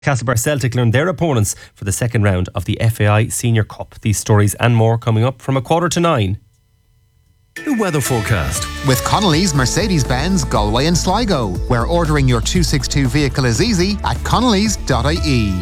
Castlebar Celtic learned their opponents for the second round of the FAI Senior Cup. These stories and more coming up from 8:45. The weather forecast with Connolly's Mercedes-Benz Galway and Sligo, where ordering your 262 vehicle is easy at connolly's.ie.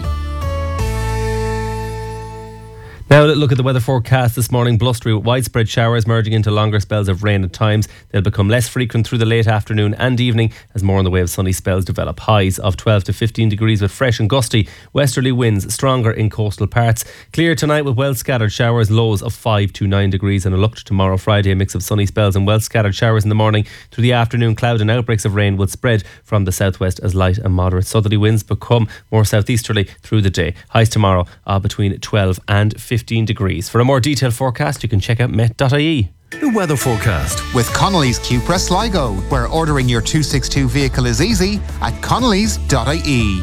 Now let's look at the weather forecast this morning. Blustery with widespread showers merging into longer spells of rain at times. They'll become less frequent through the late afternoon and evening as more in the way of sunny spells develop. Highs of 12 to 15 degrees with fresh and gusty westerly winds, stronger in coastal parts. Clear tonight with well scattered showers, lows of 5 to 9 degrees. And a look to tomorrow Friday, a mix of sunny spells and well scattered showers in the morning. Through the afternoon, cloud and outbreaks of rain will spread from the southwest as light and moderate southerly winds become more southeasterly through the day. Highs tomorrow are between 12 and 15 degrees. For a more detailed forecast, you can check out met.ie. The weather forecast with Connolly's Cupra Sligo, where ordering your 262 vehicle is easy at connolly's.ie.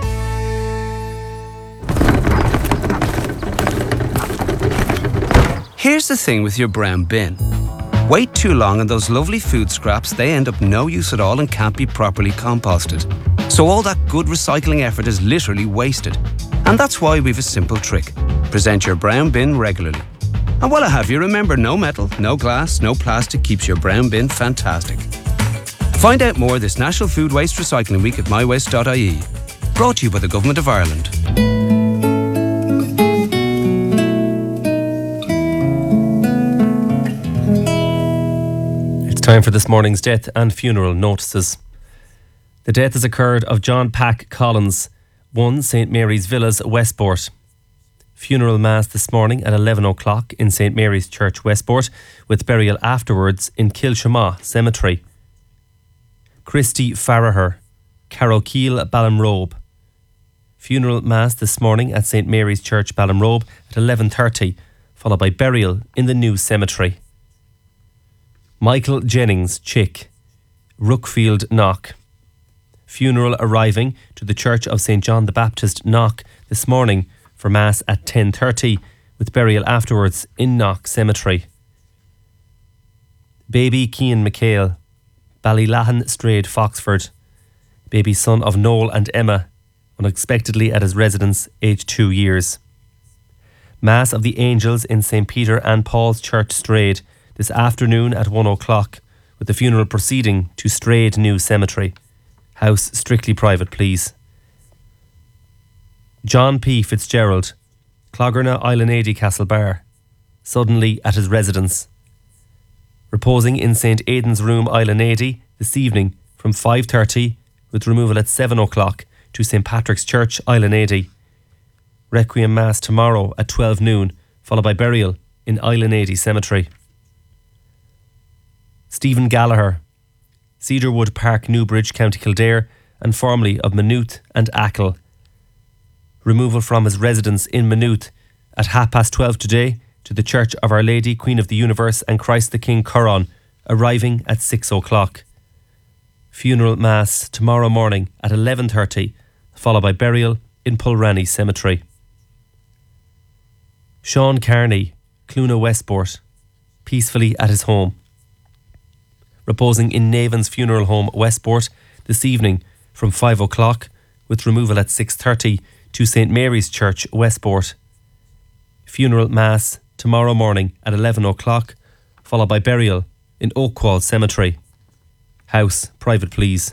Here's the thing with your brown bin. Wait too long and those lovely food scraps, they end up no use at all and can't be properly composted. So all that good recycling effort is literally wasted. And that's why we've a simple trick. Present your brown bin regularly. And while I have you, remember, no metal, no glass, no plastic keeps your brown bin fantastic. Find out more this National Food Waste Recycling Week at mywaste.ie. Brought to you by the Government of Ireland. It's time for this morning's death and funeral notices. The death has occurred of John Pack Collins, 1 St Mary's Villas, Westport. Funeral mass this morning at 11 o'clock in St Mary's Church, Westport, with burial afterwards in Kilshama Cemetery. Christy Farraher, Carrowkeel, Ballinrobe. Funeral mass this morning at St Mary's Church, Ballinrobe at 11:30, followed by burial in the new cemetery. Michael Jennings, Chick, Rookfield, Knock. Funeral arriving to the Church of St John the Baptist, Knock, this morning for mass at 10:30, with burial afterwards in Knock Cemetery. Baby Cian McHale, Ballylahan Strade, Foxford. Baby son of Noel and Emma, unexpectedly at his residence, aged 2 years. Mass of the Angels in St Peter and Paul's Church, Strade, this afternoon at 1 o'clock, with the funeral proceeding to Strade New Cemetery. House strictly private, please. John P. Fitzgerald, Clogherna, Islanady, Castlebar, suddenly at his residence. Reposing in St Aidan's Room, Islanady, this evening from 5:30, with removal at 7 o'clock to St Patrick's Church, Islanady. Requiem Mass tomorrow at 12 noon, followed by burial in Islanady Cemetery. Stephen Gallagher, Cedarwood Park, Newbridge, County Kildare, and formerly of Maynooth and Achill. Removal from his residence in Maynooth at 12:30 today to the Church of Our Lady, Queen of the Universe and Christ the King, Curran, arriving at 6 o'clock. Funeral Mass tomorrow morning at 11:30, followed by burial in Pulranny Cemetery. Sean Carney, Cluna, Westport, peacefully at his home. Reposing in Navan's Funeral Home, Westport, this evening from 5 o'clock, with removal at 6:30 to St Mary's Church, Westport. Funeral Mass tomorrow morning at 11 o'clock, followed by burial in Oakwall Cemetery. House private, please.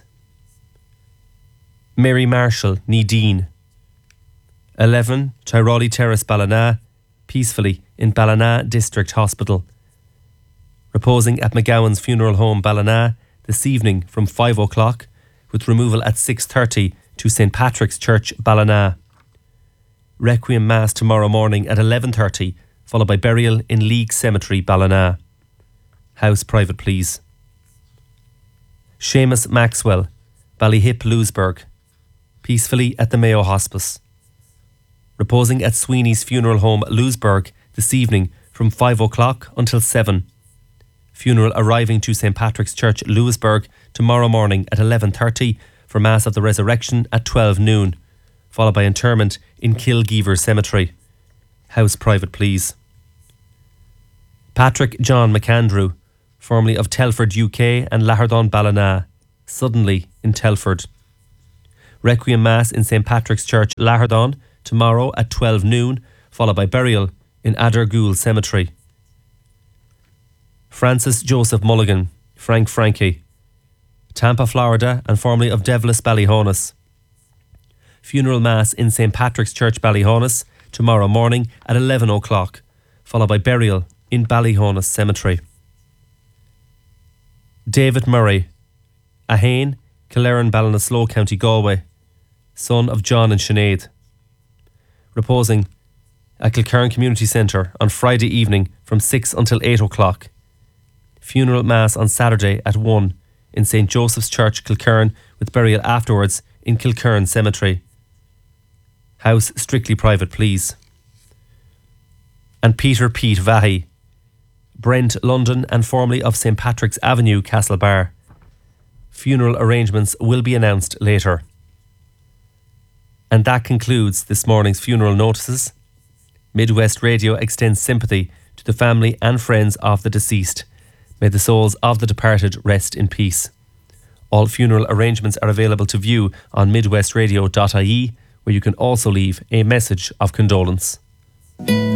Mary Marshall, Needeen, 11 Tyrolli Terrace, Ballina, peacefully in Ballina District Hospital. Reposing at McGowan's Funeral Home, Ballina, this evening from 5 o'clock, with removal at 6:30 to St Patrick's Church, Ballina. Requiem Mass tomorrow morning at 11:30, followed by burial in League Cemetery, Ballina. House private, please. Seamus Maxwell, Ballyhip, Lewisburg, peacefully at the Mayo Hospice. Reposing at Sweeney's Funeral Home, Lewisburg, this evening from 5 o'clock until 7. Funeral arriving to St Patrick's Church, Lewisburg, tomorrow morning at 11:30 for Mass of the Resurrection at 12 noon, followed by interment in Kilgeever Cemetery. House private, please. Patrick John McAndrew, formerly of Telford, UK and Lahardon, Ballina, suddenly in Telford. Requiem Mass in St. Patrick's Church, Laherdon, tomorrow at 12 noon, followed by burial in Adergool Cemetery. Francis Joseph Mulligan, Frank Frankie, Tampa, Florida, and formerly of Devlis, Ballyhonus. Funeral Mass in St. Patrick's Church, Ballyhonus, tomorrow morning at 11 o'clock, followed by burial in Ballyhonus Cemetery. David Murray, Ahane, Killeran, Ballinasloe, County Galway, son of John and Sinead, reposing at Kilkerran Community Centre on Friday evening from 6 until 8 o'clock. Funeral Mass on Saturday at 1 in St. Joseph's Church, Kilkerran, with burial afterwards in Kilkerran Cemetery. House strictly private, please. And Peter Pete Vahi, Brent, London, and formerly of St. Patrick's Avenue, Castlebar. Funeral arrangements will be announced later. And that concludes this morning's funeral notices. Midwest Radio extends sympathy to the family and friends of the deceased. May the souls of the departed rest in peace. All funeral arrangements are available to view on midwestradio.ie, where you can also leave a message of condolence.